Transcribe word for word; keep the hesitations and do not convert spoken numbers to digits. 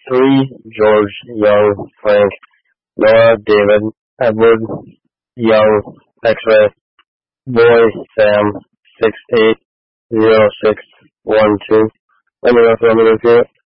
three, George Young Frank, Nora David, Edward Young X-ray, Boy Sam six eight zero six one two. Let me know if you want me to repeat it.